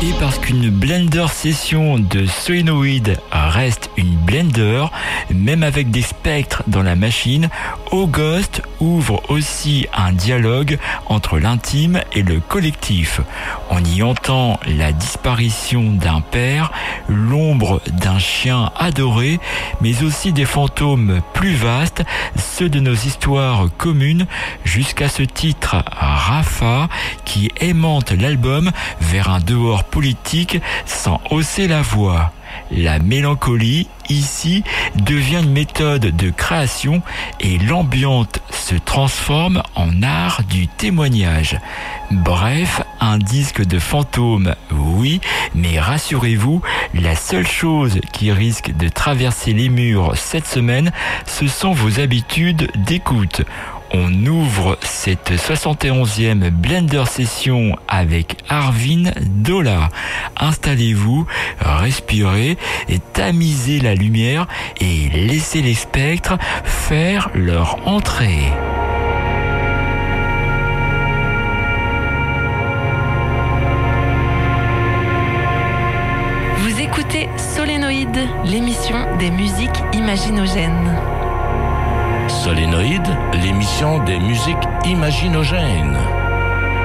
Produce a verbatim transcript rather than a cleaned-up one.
Et parce qu'une Blender session de Solenoid reste une Blender, même avec des spectres dans la machine, August ouvre aussi un dialogue entre l'intime et le collectif. On y entend la disparition d'un père, l'ombre d'un chien adoré, mais aussi des fantômes plus vastes, ceux de nos histoires communes, jusqu'à ce titre Rafa qui aimante l'album vers un dehors politique sans hausser la voix. La mélancolie, ici, devient une méthode de création et l'ambiance se transforme en art du témoignage. Bref, un disque de fantômes, oui, mais rassurez-vous, la seule chose qui risque de traverser les murs cette semaine, ce sont vos habitudes d'écoute. On ouvre cette soixante et onzième Blender Session avec Arvin Dola. Installez-vous, respirez et tamisez la lumière et laissez les spectres faire leur entrée. Vous écoutez Solenoid, l'émission des musiques imaginogènes. Solenoid, l'émission des musiques imaginogènes.